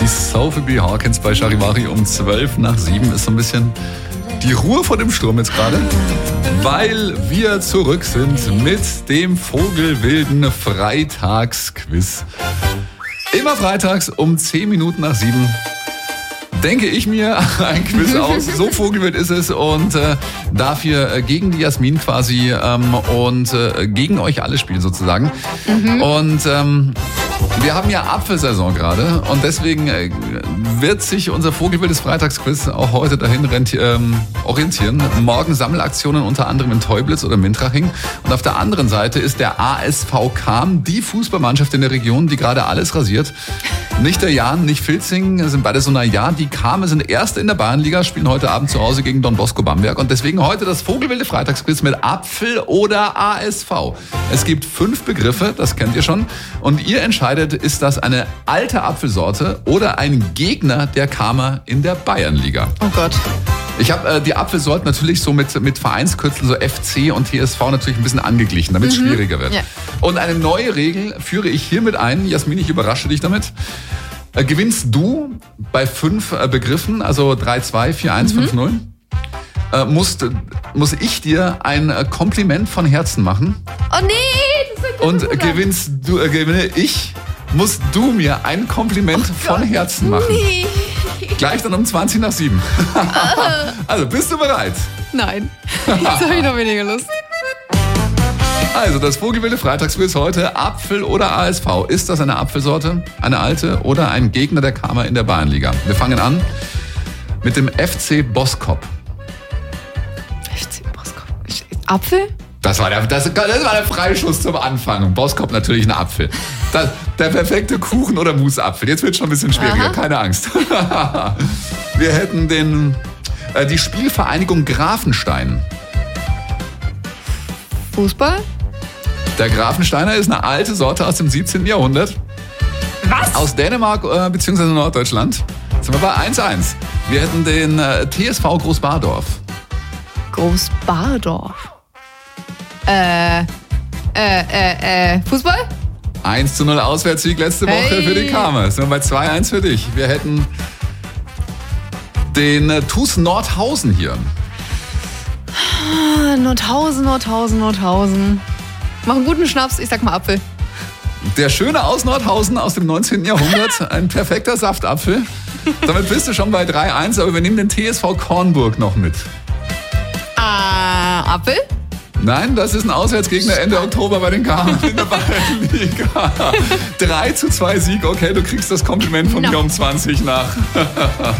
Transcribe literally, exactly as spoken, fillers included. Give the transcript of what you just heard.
Die Sophie B. Hawkins bei Charivari um zwölf nach sieben ist so ein bisschen die Ruhe vor dem Sturm jetzt gerade, weil wir zurück sind mit dem Vogelwilden Freitagsquiz. Immer freitags um zehn Minuten nach sieben denke ich mir ein Quiz aus. So vogelwild ist es und äh, darf hier äh, gegen die Jasmin quasi ähm, und äh, gegen euch alle spielen sozusagen. Mhm. Und ähm, wir haben ja Apfelsaison gerade und deswegen äh, wird sich unser vogelwildes Freitagsquiz auch heute dahin renti- ähm, orientieren. Morgen Sammelaktionen unter anderem in Teublitz oder Mintraching. Und auf der anderen Seite ist der A S V Cham, die Fußballmannschaft in der Region, die gerade alles rasiert. Nicht der Jan, nicht Filzing, sind beide so na ja. Die Chame sind Erste in der Bayernliga, spielen heute Abend zu Hause gegen Don Bosco Bamberg. Und deswegen heute das vogelwilde Freitagsquiz mit Apfel oder A S V. Es gibt fünf Begriffe, das kennt ihr schon. Und ihr entscheidet, ist das eine alte Apfelsorte oder ein Gegner der Chame in der Bayernliga? Oh Gott. Ich habe äh, die Apfelsorten natürlich so mit, mit Vereinskürzeln, so F C und T S V natürlich ein bisschen angeglichen, damit es mhm. schwieriger wird. Ja. Und eine neue Regel führe ich hiermit ein. Jasmin, ich überrasche dich damit. Äh, gewinnst du bei fünf äh, Begriffen, also drei zwei, vier eins, mhm. fünf null, äh, musst, muss ich dir ein äh, Kompliment von Herzen machen. Oh nee! Das ist und äh, gewinnst du, äh, gewinne ich, musst du mir ein Kompliment oh von Gott. Herzen machen. Nee. Gleich dann um zwanzig nach sieben. Also, bist du bereit? Nein, jetzt habe ich noch weniger Lust. Also, das vogelwilde Freitagsquiz heute. Apfel oder A S V? Ist das eine Apfelsorte, eine alte oder ein Gegner der Chame in der Bayernliga? Wir fangen an mit dem F C Boskop. F C Boskop. Apfel? Das war, der, das, das war der Freischuss zum Anfang. Boskop natürlich ein Apfel. Das, der perfekte Kuchen- oder Mousapfel. Jetzt wird es schon ein bisschen schwieriger, Aha. keine Angst. Wir hätten den, äh, die Spielvereinigung Grafenstein. Fußball? Der Grafensteiner ist eine alte Sorte aus dem siebzehnten Jahrhundert. Was? Aus Dänemark äh, bzw. Norddeutschland. Jetzt sind wir bei eins eins. Wir hätten den äh, T S V Großbardorf. Großbardorf? Äh, äh, äh, äh, Fußball? eins zu null Auswärtssieg letzte Woche hey. für die Chame. Jetzt sind wir bei zwei eins für dich. Wir hätten den äh, T U S Nordhausen hier. Nordhausen, Nordhausen, Nordhausen. Mach einen guten Schnaps, ich sag mal Apfel. Der Schöne aus Nordhausen aus dem neunzehnten Jahrhundert. Ein perfekter Saftapfel. Damit bist du schon bei drei eins, aber wir nehmen den T S V Kornburg noch mit. Ah, uh, Apfel? Nein, das ist ein Auswärtsgegner Ende Oktober bei den Chamen in der Bayernliga. drei zu zwei Sieg, okay, du kriegst das Kompliment von no. mir um zwanzig nach.